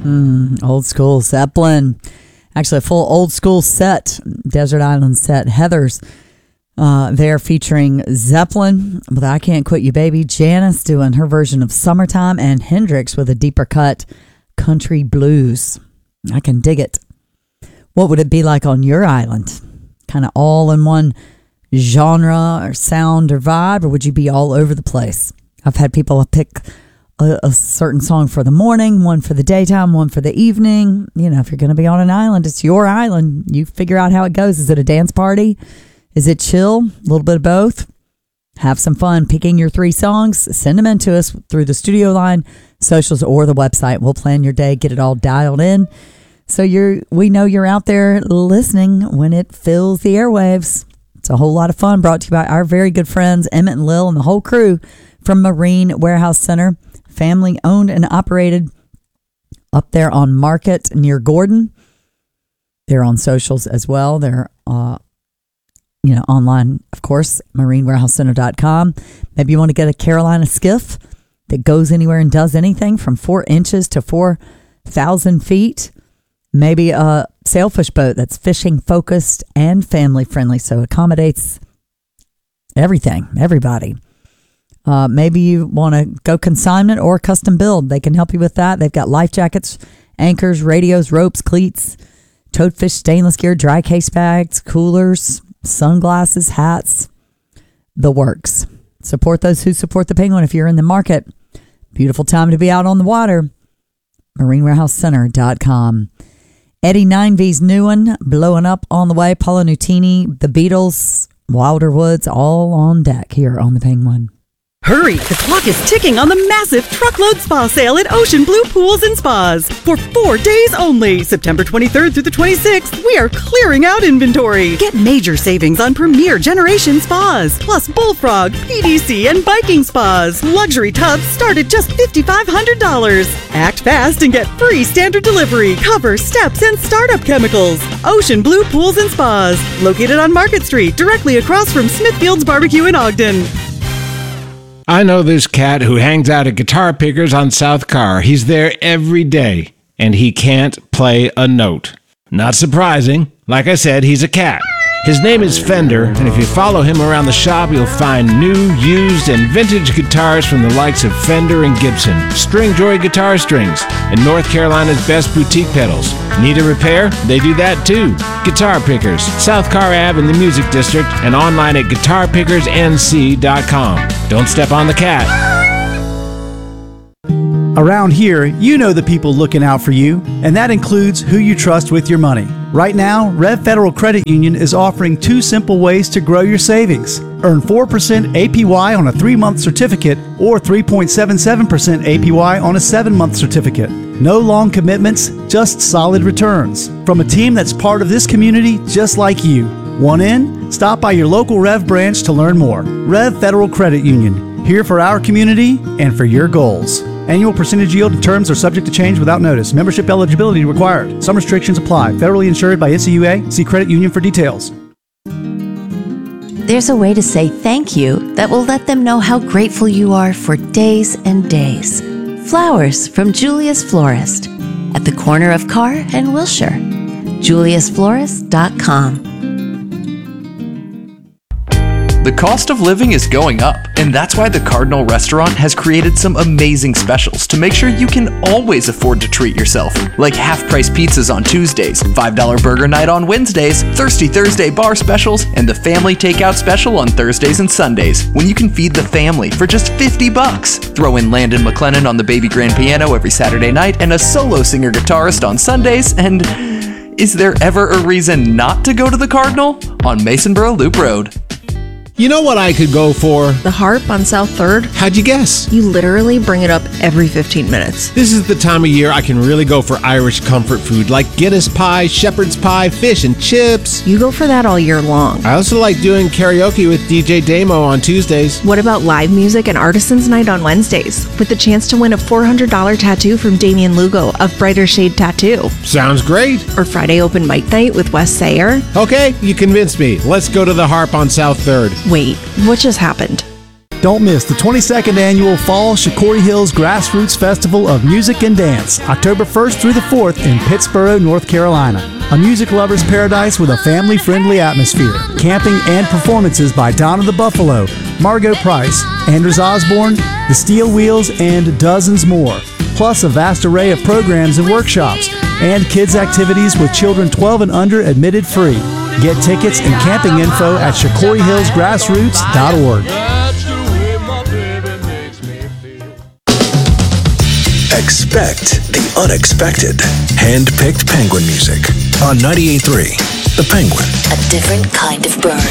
Old school Zeppelin. Actually, a full old school set, Desert Island set. Heather's there featuring Zeppelin with I Can't Quit You Baby. Janice doing her version of Summertime, and Hendrix with a deeper cut country blues. I can dig it. What would it be like on your island? Kind of all in one genre or sound or vibe, or would you be all over the place? I've had people pick a certain song for the morning, one for the daytime, one for the evening. You know, if you're going to be on an island, it's your island. You figure out how it goes. Is it a dance party? Is it chill? A little bit of both. Have some fun picking your 3 songs. Send them in to us through the studio line, socials, or the website. We'll plan your day, get it all dialed in. So we know you're out there listening when it fills the airwaves. It's a whole lot of fun, brought to you by our very good friends, Emmett and Lil and the whole crew from Marine Warehouse Center. Family owned and operated up there on Market near Gordon. They're on socials as well. They're online, of course, marinewarehousecenter.com. Maybe you want to get a Carolina skiff that goes anywhere and does anything from 4 inches to 4,000 feet. Maybe a sailfish boat that's fishing focused and family friendly, so accommodates everybody. Maybe you want to go consignment or custom build. They can help you with that. They've got life jackets, anchors, radios, ropes, cleats, toadfish, stainless gear, dry case bags, coolers, sunglasses, hats, the works. Support those who support the Penguin if you're in the market. Beautiful time to be out on the water. marinewarehousecenter.com. Eddie 9V's new one, blowing up on the way. Paolo Nutini, the Beatles, Wilder Woods, all on deck here on the Penguin. Hurry! The clock is ticking on the massive truckload spa sale at Ocean Blue Pools and Spas. For 4 days only, September 23rd through the 26th, we are clearing out inventory. Get major savings on premier generation spas, plus Bullfrog, PDC, and biking spas. Luxury tubs start at just $5,500. Act fast and get free standard delivery, cover, steps, and startup chemicals. Ocean Blue Pools and Spas, located on Market Street, directly across from Smithfield's Barbecue in Ogden. I know this cat who hangs out at Guitar Pickers on South Carr. He's there every day, and he can't play a note. Not surprising. Like I said, he's a cat. His name is Fender, and if you follow him around the shop, you'll find new, used, and vintage guitars from the likes of Fender and Gibson, Stringjoy Guitar Strings, and North Carolina's best boutique pedals. Need a repair? They do that too. Guitar Pickers, South Carr Ave in the Music District, and online at guitarpickersnc.com. Don't step on the cat. Around here, you know the people looking out for you, and that includes who you trust with your money. Right now, Rev Federal Credit Union is offering 2 simple ways to grow your savings. Earn 4% APY on a 3-month certificate or 3.77% APY on a 7-month certificate. No long commitments, just solid returns. From a team that's part of this community just like you. Want in? Stop by your local Rev branch to learn more. Rev Federal Credit Union, here for our community and for your goals. Annual percentage yield and terms are subject to change without notice. Membership eligibility required. Some restrictions apply. Federally insured by NCUA. See credit union for details. There's a way to say thank you that will let them know how grateful you are for days and days. Flowers from Julia's Florist at the corner of Carr and Wilshire. JuliusFlorist.com. The cost of living is going up, and that's why the Cardinal Restaurant has created some amazing specials to make sure you can always afford to treat yourself, like half-price pizzas on Tuesdays, $5 burger night on Wednesdays, Thirsty Thursday bar specials, and the family takeout special on Thursdays and Sundays, when you can feed the family for just $50. Throw in Landon McLennan on the baby grand piano every Saturday night and a solo singer-guitarist on Sundays, and is there ever a reason not to go to the Cardinal? On Masonboro Loop Road. You know what I could go for? The Harp on South 3rd. How'd you guess? You literally bring it up every 15 minutes. This is the time of year I can really go for Irish comfort food like Guinness pie, shepherd's pie, fish and chips. You go for that all year long. I also like doing karaoke with DJ Damo on Tuesdays. What about live music and Artisans Night on Wednesdays, with the chance to win a $400 tattoo from Damian Lugo of Brighter Shade Tattoo? Sounds great. Or Friday open mic night with Wes Sayer? Okay, you convinced me. Let's go to the Harp on South 3rd. Wait, what just happened? Don't miss the 22nd Annual Fall Shakori Hills Grassroots Festival of Music and Dance, October 1st through the 4th in Pittsboro, North Carolina. A music lover's paradise with a family-friendly atmosphere. Camping and performances by Donna the Buffalo, Margot Price, Anders Osborne, The Steel Wheels, and dozens more. Plus a vast array of programs and workshops, and kids' activities with children 12 and under admitted free. Get tickets and camping info at ShakoriHillsGrassroots.org. Expect the unexpected. Hand-picked Penguin music on 98.3 The Penguin. A different kind of burn.